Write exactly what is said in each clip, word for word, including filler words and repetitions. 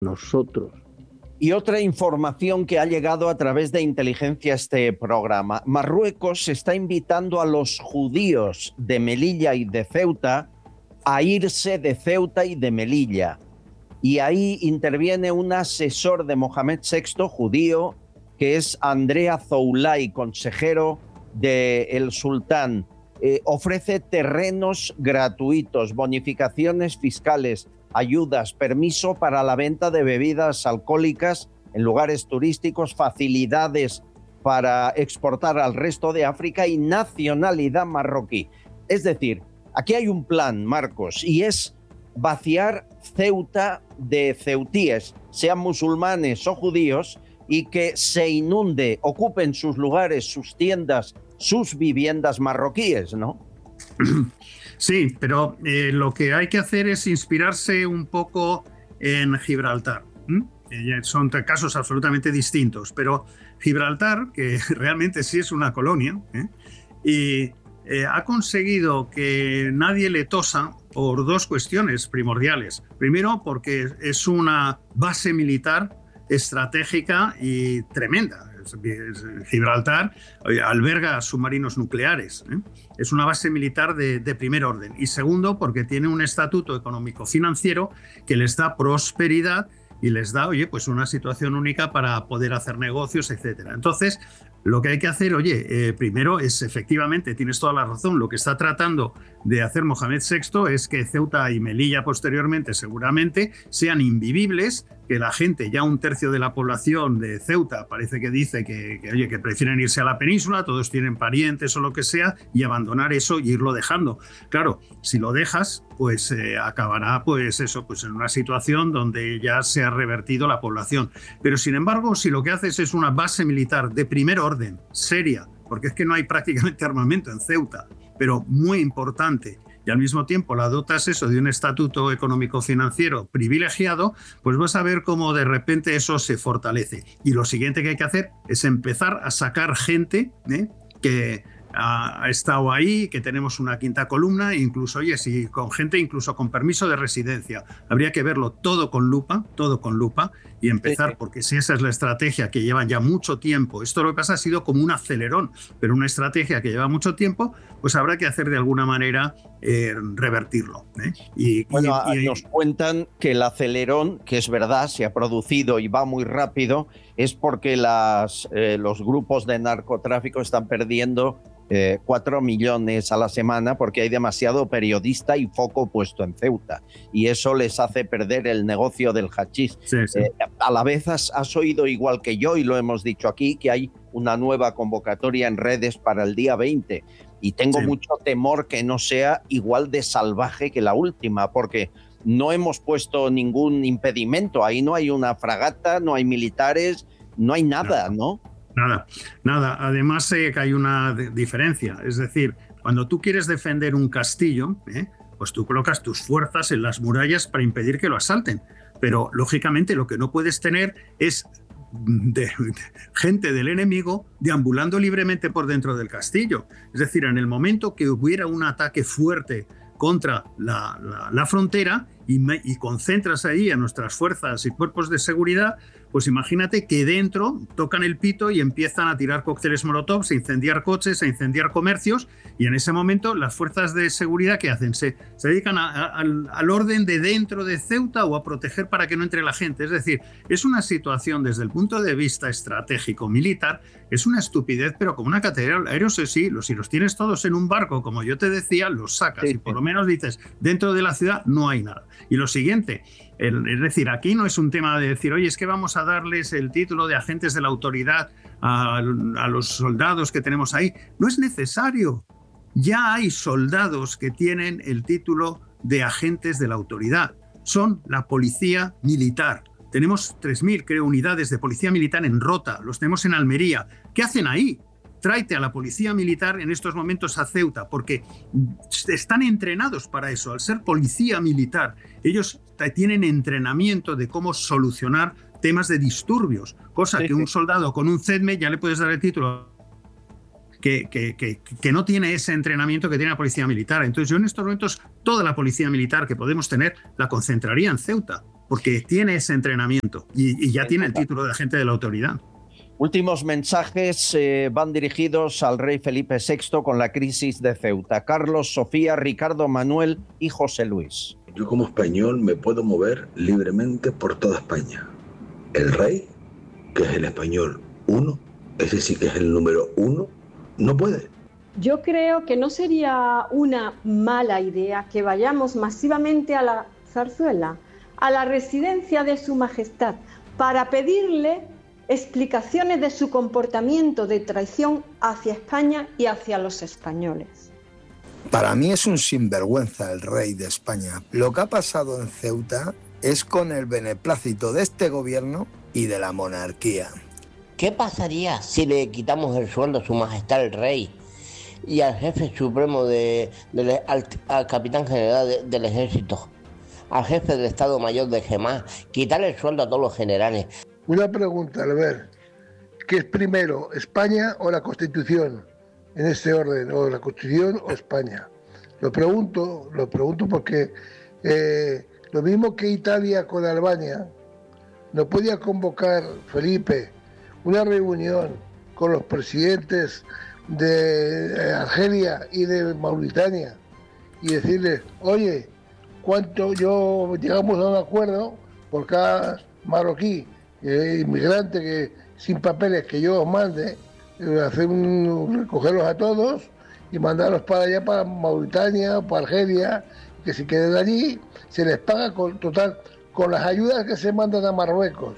nosotros. Y otra información que ha llegado a través de inteligencia a este programa. Marruecos está invitando a los judíos de Melilla y de Ceuta a irse de Ceuta y de Melilla. Y ahí interviene un asesor de Mohamed sexto, judío, que es Andrea Zoulay, consejero del sultán. Eh, ofrece terrenos gratuitos, bonificaciones fiscales, ayudas, permiso para la venta de bebidas alcohólicas en lugares turísticos, facilidades para exportar al resto de África y nacionalidad marroquí. Es decir, aquí hay un plan, Marcos, y es vaciar Ceuta de ceutíes, sean musulmanes o judíos, y que se inunde, ocupen sus lugares, sus tiendas, sus viviendas marroquíes, ¿no? Sí, pero eh, lo que hay que hacer es inspirarse un poco en Gibraltar. ¿Mm? Eh, son casos absolutamente distintos, pero Gibraltar, que realmente sí es una colonia, ¿eh? y eh, ha conseguido que nadie le tosa por dos cuestiones primordiales. Primero, porque es una base militar estratégica y tremenda. Gibraltar alberga submarinos nucleares, ¿eh? Es una base militar de, de primer orden. Y segundo, porque tiene un estatuto económico-financiero que les da prosperidad y les da, oye, pues una situación única para poder hacer negocios, etcétera. Entonces, lo que hay que hacer, oye, eh, primero es efectivamente, tienes toda la razón, lo que está tratando de hacer Mohamed sexto es que Ceuta y Melilla posteriormente seguramente sean invivibles, que la gente, ya un tercio de la población de Ceuta parece que dice que, que, oye, que prefieren irse a la península, todos tienen parientes o lo que sea, y abandonar eso y irlo dejando. Claro, si lo dejas, pues eh, acabará pues eso, pues en una situación donde ya se ha revertido la población. Pero sin embargo, si lo que haces es una base militar de primer orden, seria, porque es que no hay prácticamente armamento en Ceuta, pero muy importante, y al mismo tiempo la dotas eso de un estatuto económico-financiero privilegiado, pues vas a ver cómo de repente eso se fortalece. Y lo siguiente que hay que hacer es empezar a sacar gente, ¿eh? que ha estado ahí, que tenemos una quinta columna, incluso, oye, si con gente incluso con permiso de residencia. Habría que verlo todo con lupa, todo con lupa, y empezar, sí, sí. porque si esa es la estrategia que llevan ya mucho tiempo, esto lo que pasa ha sido como un acelerón, pero una estrategia que lleva mucho tiempo, pues habrá que hacer de alguna manera eh, revertirlo. ¿eh? Y, bueno, y, y, nos cuentan que el acelerón, que es verdad, se ha producido y va muy rápido, es porque las, eh, los grupos de narcotráfico están perdiendo Eh, cuatro millones a la semana porque hay demasiado periodista y foco puesto en Ceuta, y eso les hace perder el negocio del hachís. Sí, sí. Eh, a la vez has, has oído igual que yo, y lo hemos dicho aquí, que hay una nueva convocatoria en redes para el día veinte, y tengo Sí. mucho temor que no sea igual de salvaje que la última, porque no hemos puesto ningún impedimento, ahí no hay una fragata, no hay militares, no hay nada, ¿no? Nada, nada. Además, eh, que hay una diferencia. Es decir, cuando tú quieres defender un castillo, ¿eh? pues tú colocas tus fuerzas en las murallas para impedir que lo asalten. Pero, lógicamente, lo que no puedes tener es de, de, gente del enemigo deambulando libremente por dentro del castillo. Es decir, en el momento que hubiera un ataque fuerte contra la, la, la frontera y, me, y concentras ahí a nuestras fuerzas y cuerpos de seguridad, pues imagínate que dentro tocan el pito y empiezan a tirar cócteles molotov, a incendiar coches, a incendiar comercios, y en ese momento las fuerzas de seguridad, ¿qué hacen? Se, se dedican a, a, al, al orden de dentro de Ceuta o a proteger para que no entre la gente. Es decir, es una situación desde el punto de vista estratégico militar, es una estupidez, pero como una catedral. Aéreos, sí, los, si los tienes todos en un barco, como yo te decía, los sacas, sí, y por sí. lo menos dices, dentro de la ciudad no hay nada. Y lo siguiente, el, es decir, aquí no es un tema de decir, oye, es que vamos a darles el título de agentes de la autoridad a, a los soldados que tenemos ahí. No es necesario. Ya hay soldados que tienen el título de agentes de la autoridad. Son la policía militar. Tenemos tres mil, creo, unidades de policía militar en Rota. Los tenemos en Almería. ¿Qué hacen ahí? Tráete a la policía militar en estos momentos a Ceuta, porque están entrenados para eso. Al ser policía militar, ellos tienen entrenamiento de cómo solucionar temas de disturbios, cosa sí, que un soldado con un C E D M E ya le puedes dar el título que, que, que, que no tiene ese entrenamiento que tiene la policía militar. Entonces yo en estos momentos toda la policía militar que podemos tener la concentraría en Ceuta. porque tiene ese entrenamiento y, y ya tiene el título de agente de la autoridad. Últimos mensajes eh, van dirigidos al rey Felipe sexto con la crisis de Ceuta. Carlos, Sofía, Ricardo, Manuel y José Luis. Yo como español me puedo mover libremente por toda España. El rey, que es el español uno, ese sí que es el número uno, no puede. Yo creo que no sería una mala idea que vayamos masivamente a la Zarzuela, a la residencia de Su Majestad, para pedirle explicaciones de su comportamiento de traición hacia España y hacia los españoles. Para mí es un sinvergüenza el rey de España. Lo que ha pasado en Ceuta es con el beneplácito de este gobierno y de la monarquía. ¿Qué pasaría si le quitamos el sueldo a Su Majestad el Rey y al jefe supremo, de, de, al, al capitán general de, del ejército, al jefe del Estado Mayor de Gemás, quitarle el sueldo a todos los generales? Una pregunta, Albert, ¿qué es primero, España o la Constitución? En este orden, o la Constitución o España. Lo pregunto, lo pregunto porque eh, lo mismo que Italia con Albania, no podía convocar Felipe una reunión con los presidentes de Argelia y de Mauritania y decirles, oye, cuánto yo llegamos a un acuerdo por cada marroquí, eh, inmigrante que sin papeles que yo os mande, eh, hacer un, recogerlos a todos y mandarlos para allá, para Mauritania, para Argelia, que se queden allí, se les paga con total con las ayudas que se mandan a Marruecos.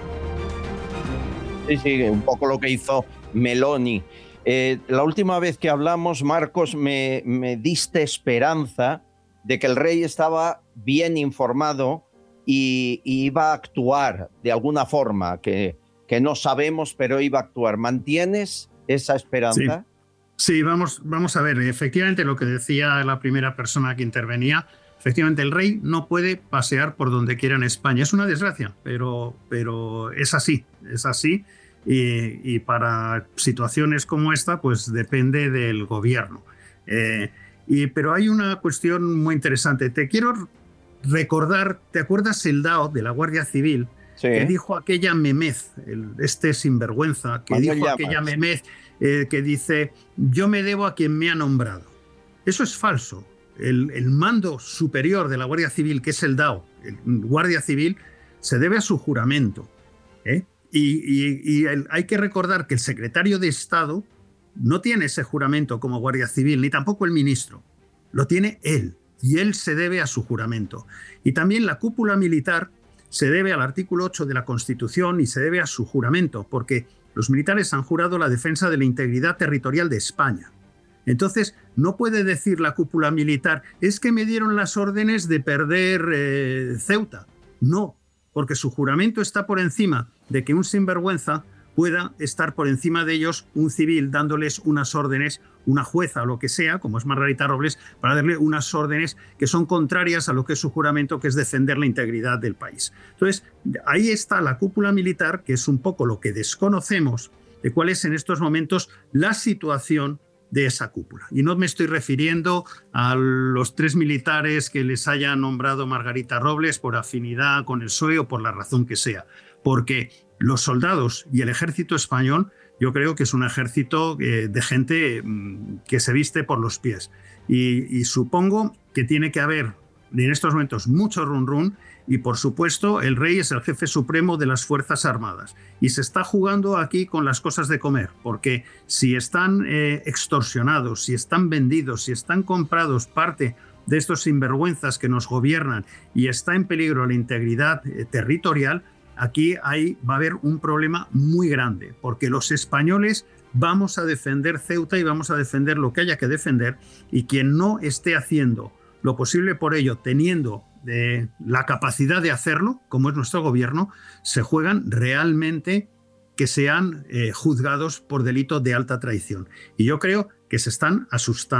Sí, sí, un poco lo que hizo Meloni. Eh, la última vez que hablamos, Marcos, me, me diste esperanza de que el rey estaba bien informado y, y iba a actuar de alguna forma, que, que no sabemos, pero iba a actuar. ¿Mantienes esa esperanza? Sí, sí vamos, vamos a ver. Efectivamente, lo que decía la primera persona que intervenía, efectivamente, el rey no puede pasear por donde quiera en España. Es una desgracia, pero, pero es así, es así. Y, y para situaciones como esta, pues depende del gobierno. Eh, y, pero hay una cuestión muy interesante. Te quiero recordar, ¿te acuerdas el D A O de la Guardia Civil? Sí. Que dijo aquella memez, el, este sinvergüenza, que Manuel dijo Llamas. aquella memez eh, que dice, yo me debo a quien me ha nombrado. Eso es falso. El, el mando superior de la Guardia Civil, que es el D A O, el Guardia Civil, se debe a su juramento. ¿eh? Y, y, y el, hay que recordar que el secretario de Estado no tiene ese juramento como Guardia Civil, ni tampoco el ministro. Lo tiene él, y él se debe a su juramento. Y también la cúpula militar se debe al artículo ocho de la Constitución y se debe a su juramento, porque los militares han jurado la defensa de la integridad territorial de España. Entonces, no puede decir la cúpula militar, es que me dieron las órdenes de perder eh, Ceuta. No, porque su juramento está por encima de que un sinvergüenza pueda estar por encima de ellos un civil dándoles unas órdenes, una jueza o lo que sea, como es Margarita Robles, para darle unas órdenes que son contrarias a lo que es su juramento, que es defender la integridad del país. Entonces, ahí está la cúpula militar, que es un poco lo que desconocemos de cuál es en estos momentos la situación de esa cúpula. Y no me estoy refiriendo a los tres militares que les haya nombrado Margarita Robles por afinidad con el P S O E o por la razón que sea, porque los soldados y el ejército español, yo creo que es un ejército eh, de gente mm, que se viste por los pies. Y, y supongo que tiene que haber en estos momentos mucho run run y, por supuesto, el rey es el jefe supremo de las Fuerzas Armadas y se está jugando aquí con las cosas de comer, porque si están eh, extorsionados, si están vendidos, si están comprados parte de estos sinvergüenzas que nos gobiernan y está en peligro la integridad eh, territorial, aquí hay, va a haber un problema muy grande, porque los españoles vamos a defender Ceuta y vamos a defender lo que haya que defender, y quien no esté haciendo lo posible por ello, teniendo eh, la capacidad de hacerlo, como es nuestro gobierno, se juegan realmente que sean eh, juzgados por delito de alta traición. Y yo creo que se están asustando.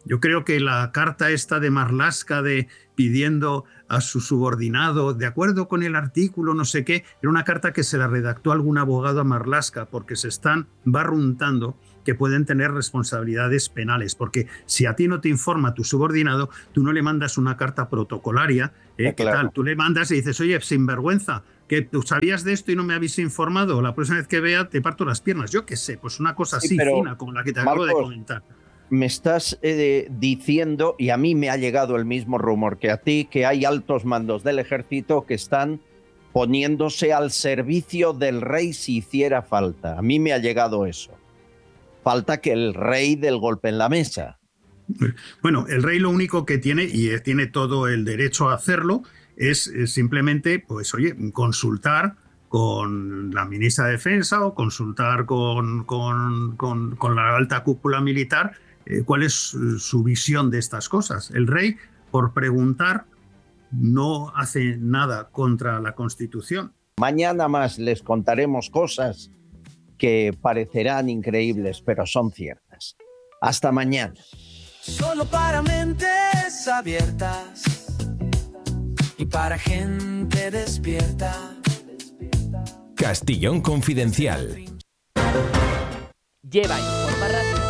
Yo creo que la carta esta de Marlaska de pidiendo a su subordinado, de acuerdo con el artículo no sé qué, era una carta que se la redactó algún abogado a Marlaska porque se están barruntando que pueden tener responsabilidades penales, porque si a ti no te informa tu subordinado, tú no le mandas una carta protocolaria, ¿eh? Ah, claro. ¿Qué tal? Tú le mandas y dices, oye, sinvergüenza, que tú sabías de esto y no me habéis informado, la próxima vez que vea te parto las piernas. Yo qué sé, pues una cosa Sí, así pero, fina como la que te acabo de Marcos, comentar. me estás eh, diciendo, y a mí me ha llegado el mismo rumor que a ti, que hay altos mandos del ejército que están poniéndose al servicio del rey si hiciera falta. A mí me ha llegado eso. Falta que el rey dé el golpe en la mesa. Bueno, el rey lo único que tiene, y tiene todo el derecho a hacerlo, es, es simplemente, pues oye, consultar con la ministra de Defensa o consultar con, con, con, con la alta cúpula militar eh, cuál es su visión de estas cosas. El rey, por preguntar, no hace nada contra la Constitución. Mañana más les contaremos cosas que parecerán increíbles, pero son ciertas. Hasta mañana. Solo para mentes abiertas y para gente despierta. Castellón Confidencial. Lleva Informa Radio